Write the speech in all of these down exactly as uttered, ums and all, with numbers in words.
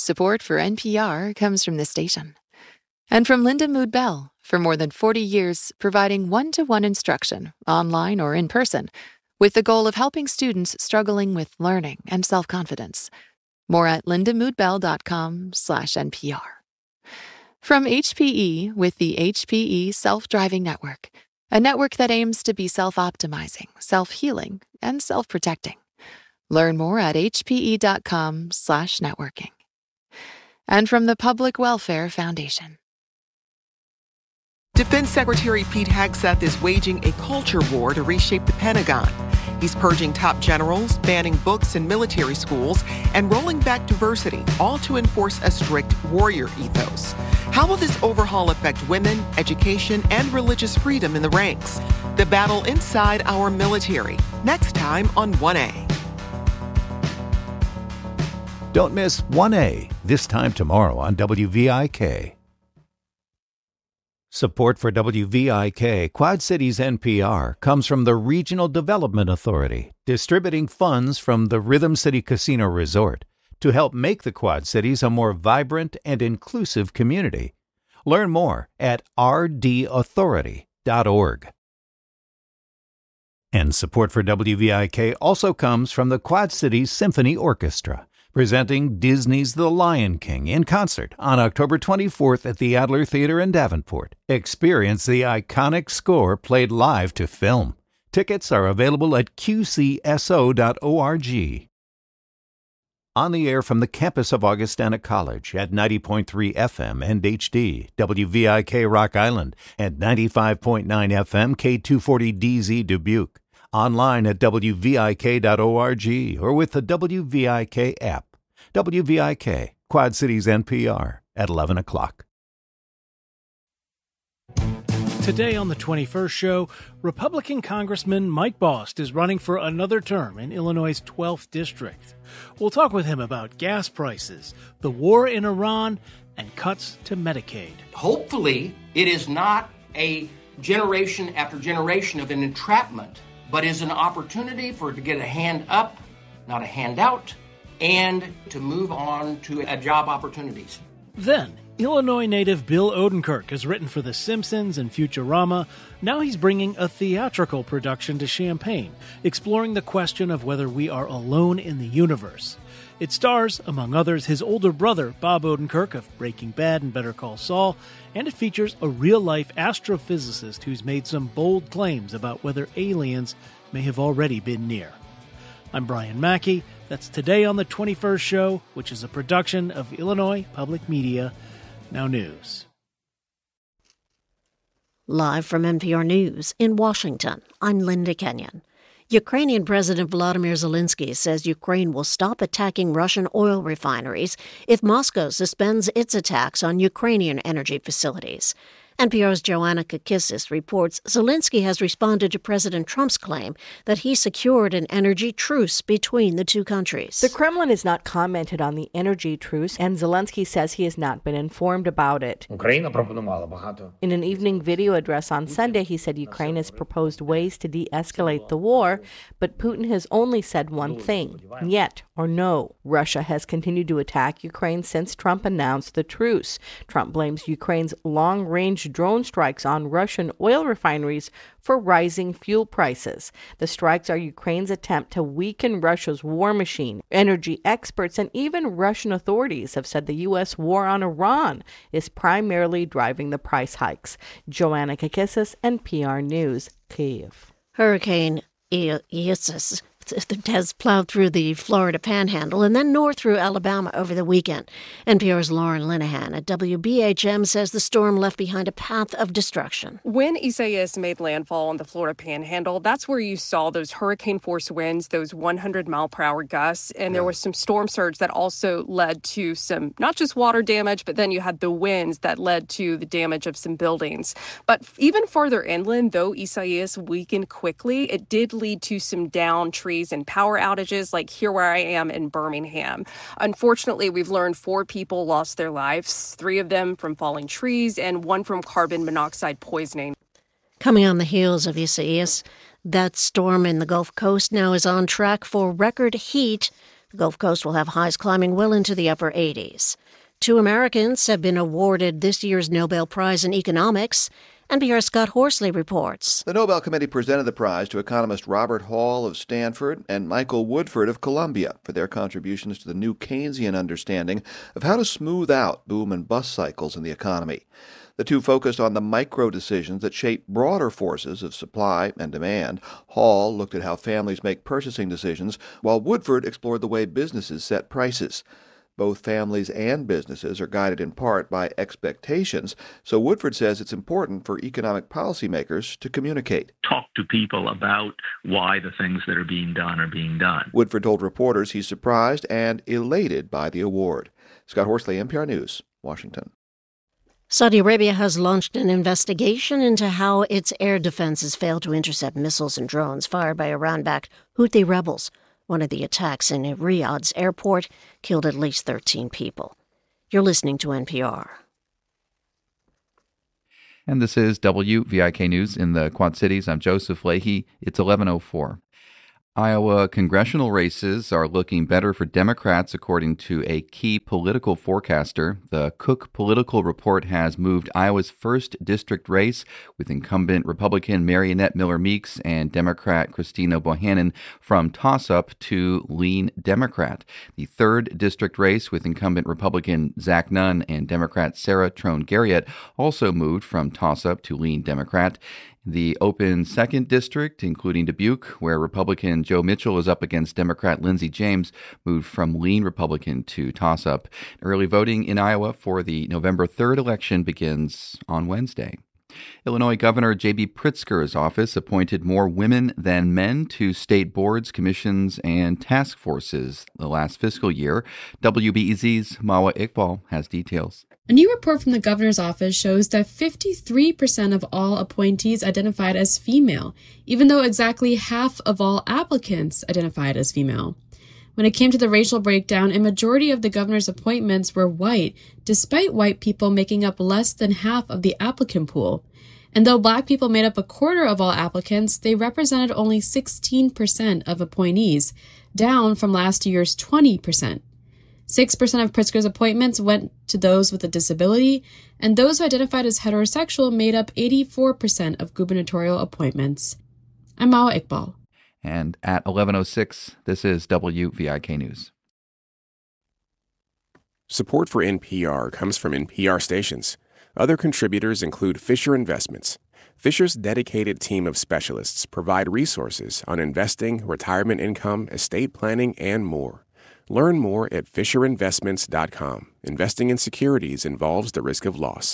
Support for N P R comes from this station. And from Linda Mood Bell, for more than forty years, providing one-to-one instruction, online or in person, with the goal of helping students struggling with learning and self-confidence. More at lindamoodbell.com slash NPR. From H P E with the H P E Self-Driving Network, a network that aims to be self-optimizing, self-healing, and self-protecting. Learn more at hpe.com slash networking. And from the Public Welfare Foundation. Defense Secretary Pete Hegseth is waging a culture war to reshape the Pentagon. He's purging top generals, banning books in military schools, and rolling back diversity, all to enforce a strict warrior ethos. How will this overhaul affect women, education, and religious freedom in the ranks? The battle inside our military. Next time on one A. Don't miss one A, this time tomorrow on W V I K. Support for W V I K, Quad Cities N P R, comes from the Regional Development Authority, distributing funds from the Rhythm City Casino Resort to help make the Quad Cities a more vibrant and inclusive community. Learn more at r d authority dot org. And support for W V I K also comes from the Quad Cities Symphony Orchestra, presenting Disney's The Lion King in concert on October twenty-fourth at the Adler Theater in Davenport. Experience the iconic score played live to film. Tickets are available at q c s o dot org. On the air from the campus of Augustana College at ninety point three F M and H D, W V I K Rock Island at ninety-five point nine F M, K two forty D Z Dubuque. Online at w v i k dot org or with the W V I K app. W V I K, Quad Cities N P R, at eleven o'clock. Today on the twenty-first show, Republican Congressman Mike Bost is running for another term in Illinois' twelfth District. We'll talk with him about gas prices, the war in Iran, and cuts to Medicaid. Hopefully, it is not a generation after generation of an entrapment, but is an opportunity for it to get a hand up, not a handout, and to move on to uh, job opportunities. Then, Illinois native Bill Odenkirk has written for The Simpsons and Futurama. Now he's bringing a theatrical production to Champaign, exploring the question of whether we are alone in the universe. It stars, among others, his older brother, Bob Odenkirk of Breaking Bad and Better Call Saul, and it features a real-life astrophysicist who's made some bold claims about whether aliens may have already been near. I'm Brian Mackey. That's Today on the twenty-first Show, which is a production of Illinois Public Media. Now news. Live from N P R News in Washington, I'm Linda Kenyon. Ukrainian President Volodymyr Zelensky says Ukraine will stop attacking Russian oil refineries if Moscow suspends its attacks on Ukrainian energy facilities. N P R's Joanna Kakissis reports Zelensky has responded to President Trump's claim that he secured an energy truce between the two countries. The Kremlin has not commented on the energy truce, and Zelensky says he has not been informed about it. In an evening video address on Sunday, he said Ukraine has proposed ways to de-escalate the war, but Putin has only said one thing, yet or no. Russia has continued to attack Ukraine since Trump announced the truce. Trump blames Ukraine's long-range drone strikes on Russian oil refineries for rising fuel prices. The strikes are Ukraine's attempt to weaken Russia's war machine. Energy experts and even Russian authorities have said the U S war on Iran is primarily driving the price hikes. Joanna Kakissis, N P R News, Kyiv. Hurricane Isis has plowed through the Florida Panhandle and then north through Alabama over the weekend. N P R's Lauren Linehan at W B H M says the storm left behind a path of destruction. When Isaias made landfall on the Florida Panhandle, that's where you saw those hurricane-force winds, those one hundred mile per hour gusts, and there was some storm surge that also led to some, not just water damage, but then you had the winds that led to the damage of some buildings. But even farther inland, though Isaias weakened quickly, it did lead to some downed trees and power outages, like here where I am in Birmingham. Unfortunately, we've learned four people lost their lives, three of them from falling trees and one from carbon monoxide poisoning. Coming on the heels of Isaias, that storm in the Gulf Coast now is on track for record heat The Gulf Coast will have highs climbing well into the upper eighties. Two Americans have been awarded this year's Nobel Prize in Economics. N P R's Scott Horsley reports. The Nobel Committee presented the prize to economist Robert Hall of Stanford and Michael Woodford of Columbia for their contributions to the new Keynesian understanding of how to smooth out boom and bust cycles in the economy. The two focused on the micro decisions that shape broader forces of supply and demand. Hall looked at how families make purchasing decisions, while Woodford explored the way businesses set prices. Both families and businesses are guided in part by expectations, so Woodford says it's important for economic policymakers to communicate. Talk to people about why the things that are being done are being done. Woodford told reporters he's surprised and elated by the award. Scott Horsley, N P R News, Washington. Saudi Arabia has launched an investigation into how its air defenses failed to intercept missiles and drones fired by Iran-backed Houthi rebels. One of the attacks in Riyadh's airport killed at least thirteen people. You're listening to N P R. And this is W V I K News in the Quad Cities. I'm Joseph Leahy. It's eleven oh four. Iowa congressional races are looking better for Democrats, according to a key political forecaster. The Cook Political Report has moved Iowa's first district race with incumbent Republican Mariannette Miller Meeks and Democrat Christina Bohannon from toss-up to lean Democrat. The third district race with incumbent Republican Zach Nunn and Democrat Sarah Trone Garriott also moved from toss-up to lean Democrat. The open second district, including Dubuque, where Republican Joe Mitchell is up against Democrat Lindsey James, moved from lean Republican to toss-up. Early voting in Iowa for the November third election begins on Wednesday. Illinois Governor J B Pritzker's office appointed more women than men to state boards, commissions, and task forces the last fiscal year. W B E Z's Mawa Iqbal has details. A new report from the governor's office shows that fifty-three percent of all appointees identified as female, even though exactly half of all applicants identified as female. When it came to the racial breakdown, a majority of the governor's appointments were white, despite white people making up less than half of the applicant pool. And though black people made up a quarter of all applicants, they represented only sixteen percent of appointees, down from last year's twenty percent. six percent of Pritzker's appointments went to those with a disability, and those who identified as heterosexual made up eighty-four percent of gubernatorial appointments. I'm Mawa Iqbal. And at eleven oh six, this is W V I K News. Support for N P R comes from N P R stations. Other contributors include Fisher Investments. Fisher's dedicated team of specialists provide resources on investing, retirement income, estate planning, and more. Learn more at fisher investments dot com. Investing in securities involves the risk of loss.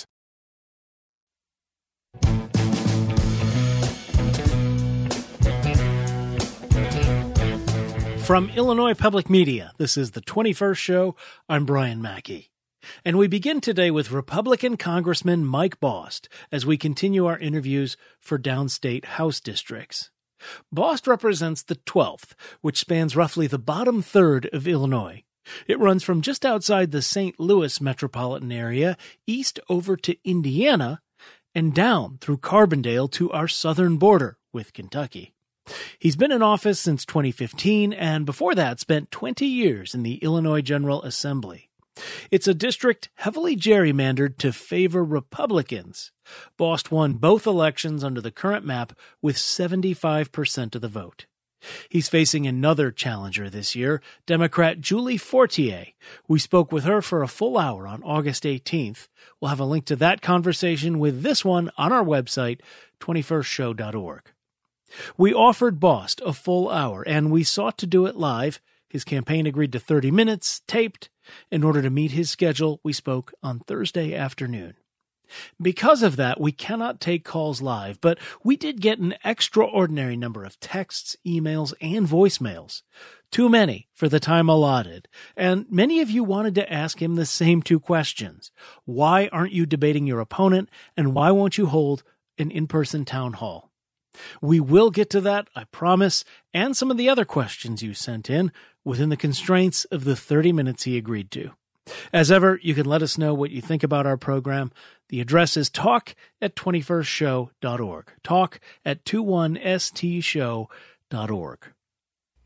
From Illinois Public Media, this is the twenty-first Show. I'm Brian Mackey. And we begin today with Republican Congressman Mike Bost as we continue our interviews for downstate House districts. Bost represents the twelfth, which spans roughly the bottom third of Illinois. It runs from just outside the Saint Louis metropolitan area, east over to Indiana, and down through Carbondale to our southern border with Kentucky. He's been in office since twenty fifteen, and before that spent twenty years in the Illinois General Assembly. It's a district heavily gerrymandered to favor Republicans. Bost won both elections under the current map with seventy-five percent of the vote. He's facing another challenger this year, Democrat Julie Fortier. We spoke with her for a full hour on August eighteenth. We'll have a link to that conversation with this one on our website, twenty-first show dot org. We offered Bost a full hour, and we sought to do it live. His campaign agreed to thirty minutes, taped. In order to meet his schedule, we spoke on Thursday afternoon. Because of that, we cannot take calls live, but we did get an extraordinary number of texts, emails, and voicemails. Too many for the time allotted. And many of you wanted to ask him the same two questions. Why aren't you debating your opponent, and why won't you hold an in-person town hall? We will get to that, I promise, and some of the other questions you sent in within the constraints of the thirty minutes he agreed to. As ever, you can let us know what you think about our program. The address is talk at twenty-first show dot org. Talk at twenty-one s t show dot org.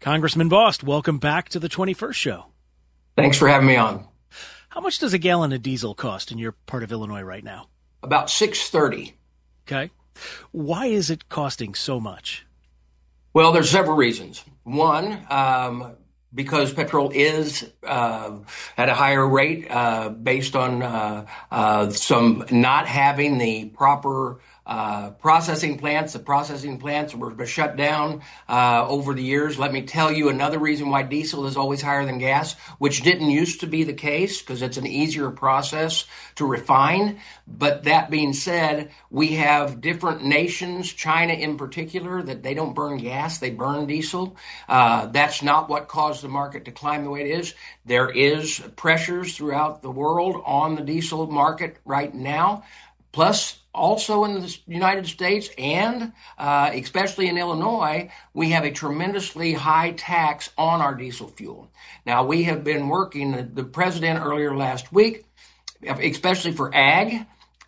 Congressman Bost, welcome back to the twenty-first show. Thanks for having me on. How much does a gallon of diesel cost in your part of Illinois right now? About six thirty. Okay. Why is it costing so much? Well, there's several reasons. One, um, because petrol is uh, at a higher rate uh, based on uh, uh, some not having the proper uh, processing plants. The processing plants were shut down uh, over the years. Let me tell you another reason why diesel is always higher than gas, which didn't used to be the case because it's an easier process to refine. But that being said, we have different nations, China in particular, that they don't burn gas, they burn diesel. Uh, that's not what caused the market to climb the way it is. There is pressures throughout the world on the diesel market right now. Plus, also in the United States and uh, especially in Illinois, we have a tremendously high tax on our diesel fuel. Now, we have been working, the, the president earlier last week, especially for ag,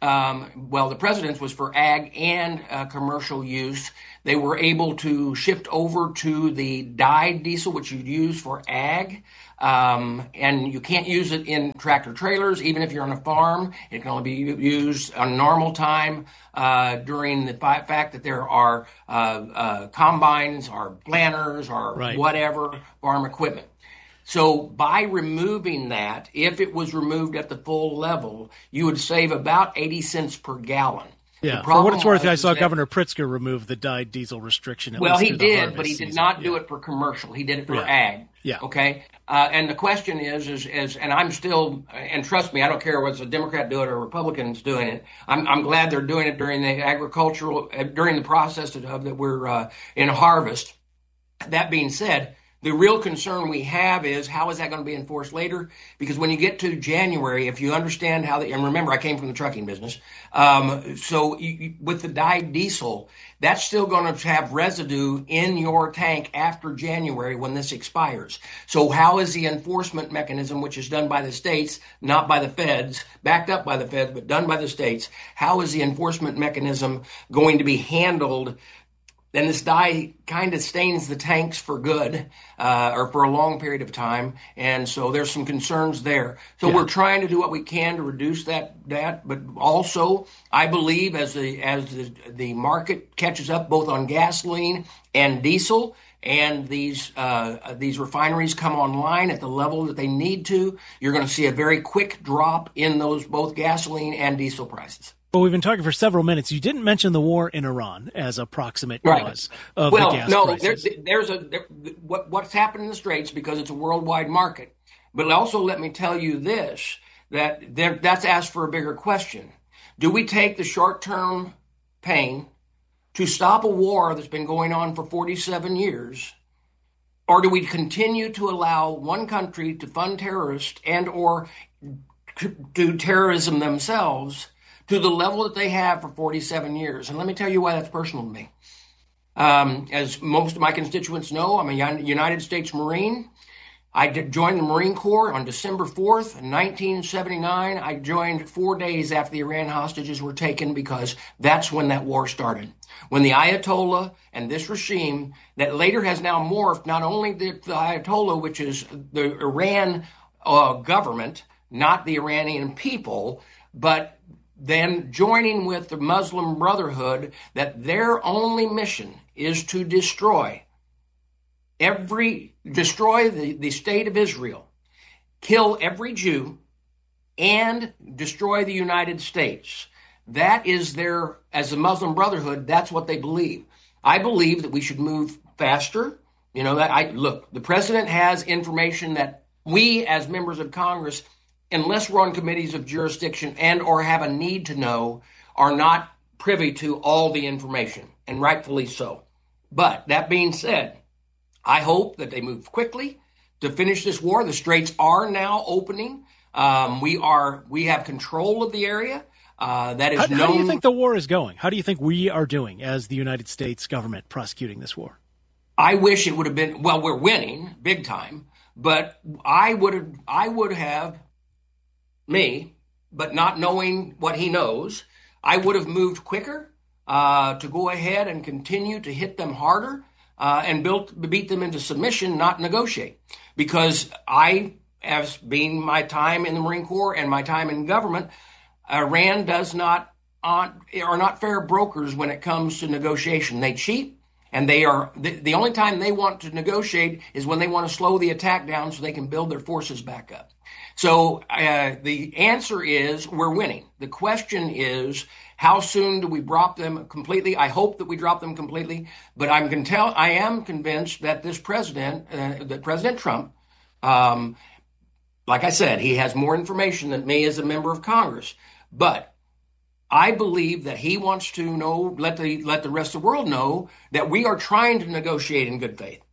um, well, the president's was for ag and uh, commercial use. They were able to shift over to the dyed diesel, which you use for ag. Um, and you can't use it in tractor trailers, even if you're on a farm. It can only be used on normal time uh, during the fi- fact that there are uh, uh, combines or planters or right. whatever farm equipment. So by removing that, if it was removed at the full level, you would save about eighty cents per gallon. Yeah, for what it's worth, I saw Governor Pritzker remove the dyed diesel restriction. At well, least he did, but he did season. not do yeah. it for commercial. He did it for yeah. ag. Yeah. Okay. Uh, and the question is, is, is, and I'm still, and trust me, I don't care whether it's a Democrat doing it or Republicans doing it. I'm, I'm glad they're doing it during the agricultural, uh, during the process of that we're uh, in harvest. That being said, the real concern we have is how is that going to be enforced later? Because when you get to January, if you understand how, the, and remember, I came from the trucking business, um, so you, you, with the dyed diesel, that's still going to have residue in your tank after January when this expires. So how is the enforcement mechanism, which is done by the states, not by the feds, backed up by the feds, but done by the states, how is the enforcement mechanism going to be handled? Then this dye kind of stains the tanks for good uh, or for a long period of time. And so there's some concerns there. So yeah. we're trying to do what we can to reduce that, that. But also, I believe as the as the, the market catches up both on gasoline and diesel, and these uh, these refineries come online at the level that they need to, you're going to see a very quick drop in those both gasoline and diesel prices. Well, we've been talking for several minutes. You didn't mention the war in Iran as a proximate right. cause of well, the gas no, prices. There, there's a there, what, what's happened in the Straits because it's a worldwide market. But also, let me tell you this: that there, that's asked for a bigger question. Do we take the short-term pain to stop a war that's been going on for forty-seven years, or do we continue to allow one country to fund terrorists and or do terrorism themselves to the level that they have for forty-seven years? And let me tell you why that's personal to me. Um, as most of my constituents know, I'm a United States Marine. I did join the Marine Corps on December fourth, nineteen seventy-nine. I joined four days after the Iran hostages were taken because that's when that war started. When the Ayatollah and this regime that later has now morphed, not only the, the Ayatollah, which is the Iran uh, government, not the Iranian people, but then joining with the Muslim Brotherhood, that their only mission is to destroy every, destroy the, the state of Israel, kill every Jew, and destroy the United States. That is their, as the Muslim Brotherhood, that's what they believe. I believe that we should move faster. You know, that I look, the president has information that we as members of Congress, unless we're on committees of jurisdiction and or have a need to know, are not privy to all the information, and rightfully so. But that being said, I hope that they move quickly to finish this war. The Straits are now opening. Um, we are we have control of the area. Uh, that is how, known. How do you think the war is going? How do you think we are doing as the United States government prosecuting this war? I wish it would have been. Well, we're winning big time, but I would have. I would have. Me, but not knowing what he knows, I would have moved quicker uh, to go ahead and continue to hit them harder. uh, and built, beat them into submission, not negotiate. Because I, as being my time in the Marine Corps and my time in government, Iran does not, uh, are not fair brokers when it comes to negotiation. They cheat. And they are the, the only time they want to negotiate is when they want to slow the attack down so they can build their forces back up. So uh, the answer is we're winning. The question is, how soon do we drop them completely? I hope that we drop them completely, but I'm can tell I am convinced that this president, uh, that President Trump, um, like I said, he has more information than me as a member of Congress, but I believe that he wants to know, let the let the rest of the world know that we are trying to negotiate in good faith.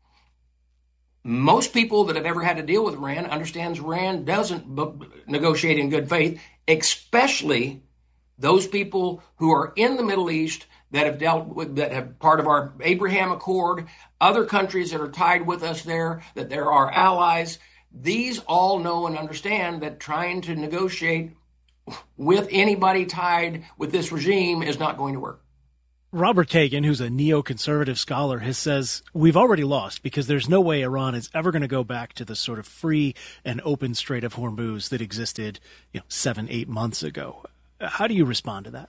Most people that have ever had to deal with Iran understands Iran doesn't b- negotiate in good faith, especially those people who are in the Middle East that have dealt with, that have part of our Abraham Accord, other countries that are tied with us there, that they're our allies. These all know and understand that trying to negotiate with anybody tied with this regime is not going to work. Robert Kagan, who's a neoconservative scholar, has says we've already lost because there's no way Iran is ever going to go back to the sort of free and open Strait of Hormuz that existed, you know, seven, eight months ago. How do you respond to that?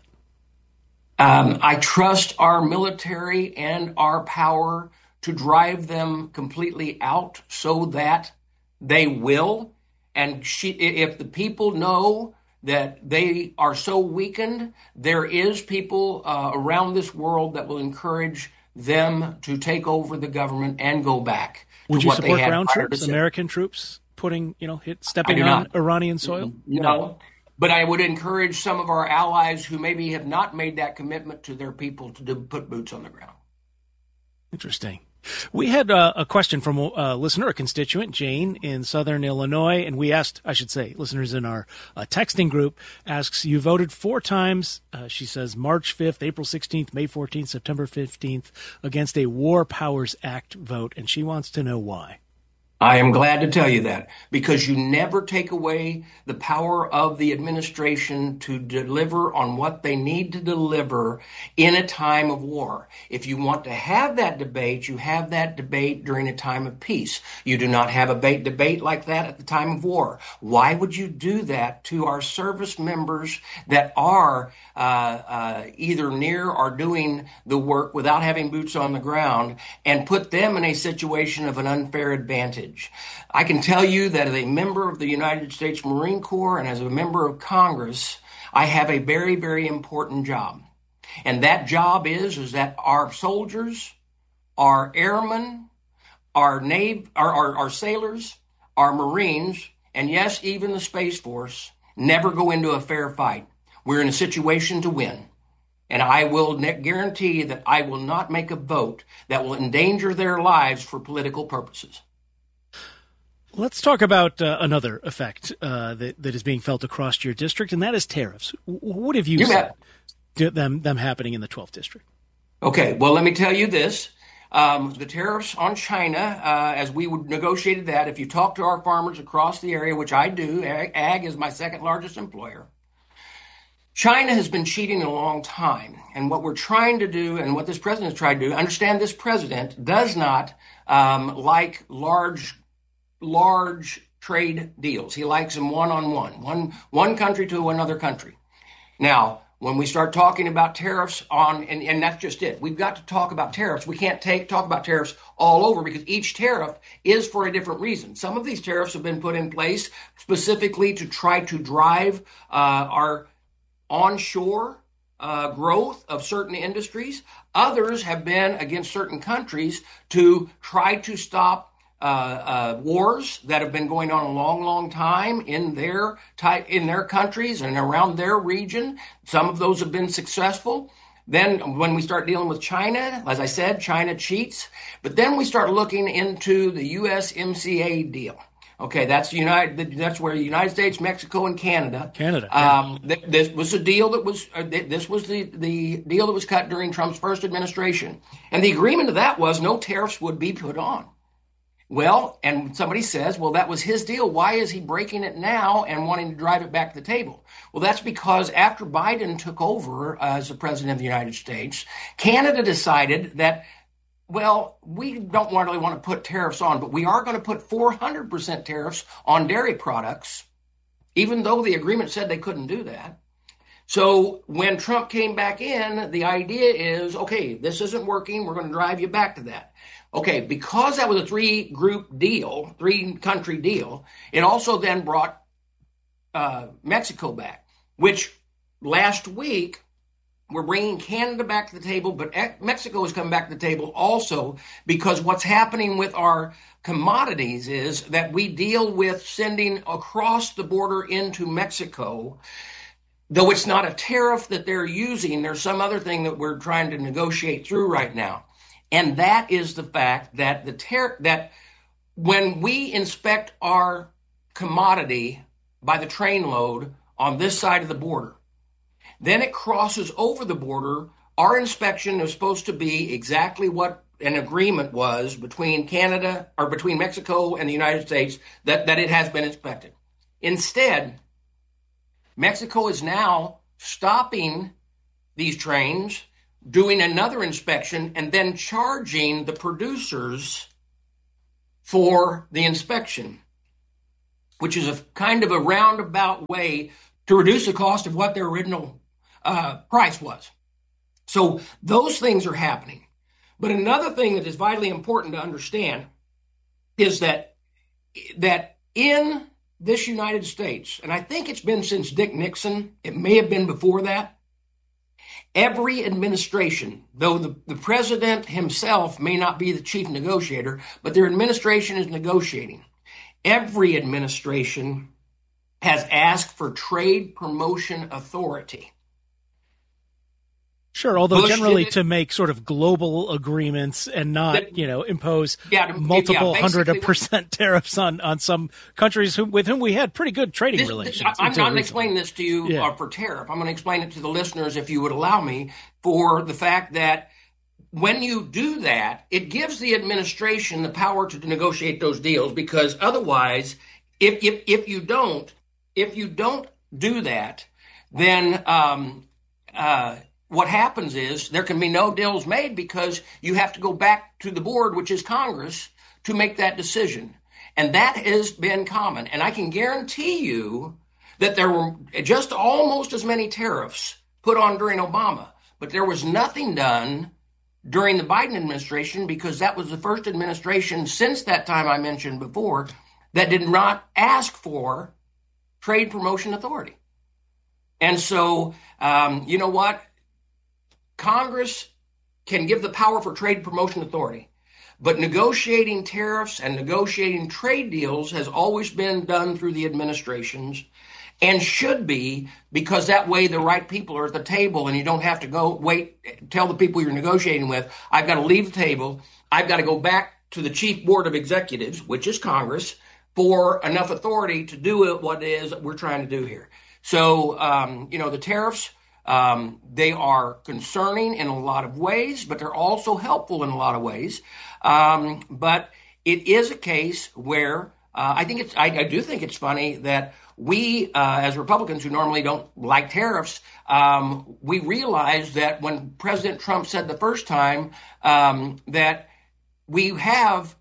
Um, I trust our military and our power to drive them completely out so that they will. And she, if the people know that they are so weakened, there is people uh, around this world that will encourage them to take over the government and go back. Would to you what support they had ground prior troops, to American troops, putting, you know, hit, stepping do on not. Iranian soil? No, but I would encourage some of our allies who maybe have not made that commitment to their people to do, put boots on the ground. Interesting. We had uh, a question from a listener, a constituent, Jane, in Southern Illinois, and we asked, I should say, listeners in our uh, texting group, asks, you voted four times, uh, she says, March fifth, April sixteenth, May fourteenth, September fifteenth, against a War Powers Act vote, and she wants to know why. I am glad to tell you that, because you never take away the power of the administration to deliver on what they need to deliver in a time of war. If you want to have that debate, you have that debate during a time of peace. You do not have a debate, debate like that at the time of war. Why would you do that to our service members that are uh, uh, either near or doing the work without having boots on the ground and put them in a situation of an unfair advantage? I can tell you that as a member of the United States Marine Corps and as a member of Congress, I have a very, very important job. And that job is, is that our soldiers, our airmen, our Navy, our, our, our sailors, our Marines, and yes, even the Space Force, never go into a fair fight. We're in a situation to win. And I will guarantee that I will not make a vote that will endanger their lives for political purposes. Let's talk about uh, another effect uh, that, that is being felt across your district, and that is tariffs. What have you, you seen to them, them happening in the twelfth District? Okay, well, let me tell you this. Um, the tariffs on China, uh, as we would negotiated that, if you talk to our farmers across the area, which I do, Ag, Ag is my second largest employer, China has been cheating a long time. And what we're trying to do, and what this president has tried to do, understand this president does not um, like large large trade deals. He likes them one-on-one, one one country to another country. Now, when we start talking about tariffs on, and, and that's just it, we've got to talk about tariffs. We can't take talk about tariffs all over because each tariff is for a different reason. Some of these tariffs have been put in place specifically to try to drive uh, our onshore uh, growth of certain industries. Others have been against certain countries to try to stop Uh, uh, wars that have been going on a long, long time in their type, in their countries and around their region. Some of those have been successful. Then when we start dealing with China, as I said, China cheats. But then we start looking into the U S M C A deal. Okay, that's United. That's where the United States, Mexico, and Canada. Canada. Um, th- this was a deal that was. Uh, th- this was the the deal that was cut during Trump's first administration, and the agreement of that was no tariffs would be put on. Well, and somebody says, well, that was his deal. Why is he breaking it now and wanting to drive it back to the table? Well, that's because after Biden took over as the president of the United States, Canada decided that well, we don't really want to put tariffs on, but we are going to put four hundred percent tariffs on dairy products, even though the agreement said they couldn't do that. So when Trump came back in, the idea is, okay, this isn't working. We're going to drive you back to that. Okay, because that was a three-group deal, three-country deal, it also then brought uh, Mexico back, which last week we're bringing Canada back to the table, but Mexico has come back to the table also because what's happening with our commodities is that we deal with sending across the border into Mexico. Though it's not a tariff that they're using, there's some other thing that we're trying to negotiate through right now. And that is the fact that the tar- that when we inspect our commodity by the train load on this side of the border, then it crosses over the border. Our inspection is supposed to be exactly what an agreement was between Canada or between Mexico and the United States that, that it has been inspected. Instead, Mexico is now stopping these trains, doing another inspection, and then charging the producers for the inspection, which is a kind of a roundabout way to reduce the cost of what their original uh, price was. So those things are happening. But another thing that is vitally important to understand is that that in this United States, and I think it's been since Dick Nixon, it may have been before that, every administration, though the, the president himself may not be the chief negotiator, but their administration is negotiating. Every administration has asked for trade promotion authority. Sure, although Bush generally did it- to make sort of global agreements and not, That- you know, impose Yeah, to- multiple yeah, hundred of basically- percent tariffs on, on some countries who, with whom we had pretty good trading This- relations. I- I'm until not going to recently. explain this to you Yeah. uh, for tariff. I'm going to explain it to the listeners, if you would allow me, for the fact that when you do that, it gives the administration the power to negotiate those deals, because otherwise, if if, if you don't, if you don't do that, then um, uh, what happens is there can be no deals made because you have to go back to the board, which is Congress, to make that decision. And that has been common. And I can guarantee you that there were just almost as many tariffs put on during Obama, but there was nothing done during the Biden administration, because that was the first administration since that time I mentioned before that did not ask for trade promotion authority. And so, um, you know what? Congress can give the power for trade promotion authority, but negotiating tariffs and negotiating trade deals has always been done through the administrations, and should be, because that way the right people are at the table and you don't have to go wait, tell the people you're negotiating with, I've got to leave the table. I've got to go back to the chief board of executives, which is Congress, for enough authority to do what it is that we're trying to do here. So, um, you know, the tariffs, um, they are concerning in a lot of ways, but they're also helpful in a lot of ways. Um, but it is a case where uh, I think it's, I, I do think it's funny that we, uh, as Republicans who normally don't like tariffs, um, we realize that when President Trump said the first time um, that we have,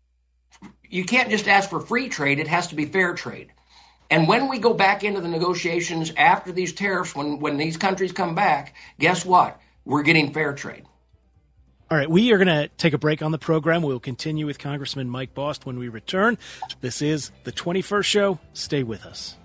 you can't just ask for free trade, it has to be fair trade. And when we go back into the negotiations after these tariffs, when, when these countries come back, guess what? We're getting fair trade. All right, we are going to take a break on the program. We'll continue with Congressman Mike Bost when we return. This is the twenty-first Show. Stay with us.